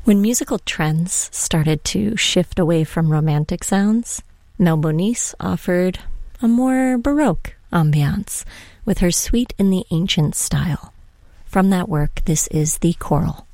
When musical trends started to shift away from romantic sounds, Mel Bonis offered a more Baroque ambiance with her Suite in the Ancient style. From that work, this is The Choral.